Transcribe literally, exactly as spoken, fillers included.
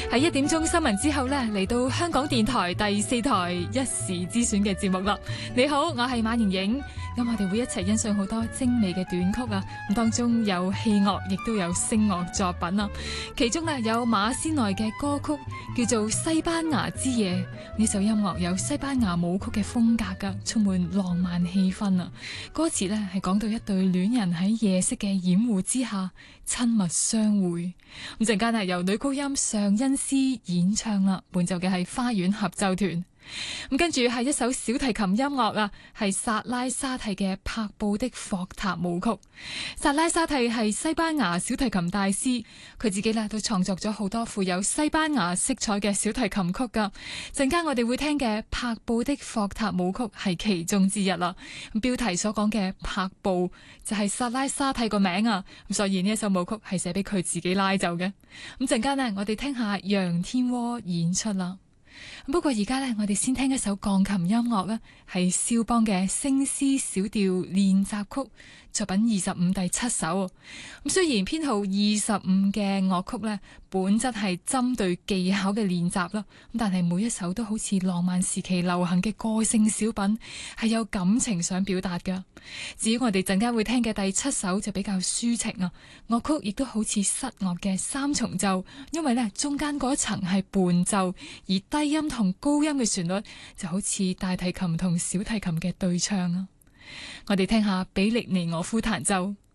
喺一點鐘新聞之後呢，嚟到香港電台第四台一時之選嘅節目啦。你好，我係馬妍妍。咁我哋會一齊欣賞好多精美嘅短曲啊。咁當中有器樂，亦都有聲樂作品啊。其中呢，有馬斯內嘅歌曲叫做《西班牙之夜》。呢首音樂有西班牙舞曲嘅風格噶，充滿浪漫氣氛啊。歌詞呢係講到一對戀人喺夜色嘅掩護之下親密相會。咁陣間係由女高音尚恩詩演唱啦，伴奏嘅係花園合奏團。咁跟住係一首小提琴音樂啊，係薩拉沙蒂嘅柏布的霍塔舞曲。薩拉沙蒂係西班牙小提琴大師，佢自己咧都創作咗好多富有西班牙色彩嘅小提琴曲噶。陣間我哋會聽嘅柏布的霍塔舞曲係其中之一啦。標題所講嘅柏布就係薩拉沙蒂個名啊，咁所以呢一首舞曲係寫俾佢自己拉奏嘅。咁陣間呢，我哋聽下楊天窩演出啦。不過而家呢，我哋先聽一首鋼琴音樂啦，係肖邦嘅升 C 小調練習曲作品二十五第七首。咁雖然編號二十五嘅樂曲呢，本質係針對技巧嘅練習啦，咁但係每一首都好似浪漫時期流行嘅個性小品，係有感情想表達噶。至於我哋陣間會聽嘅第七首就比較抒情啊，樂曲亦都好似室樂嘅三重奏，因為呢中間嗰一層係伴奏，而低音同高音嘅旋律就好似大提琴同小提琴嘅對唱啊。我哋聽下比利尼俄夫彈奏。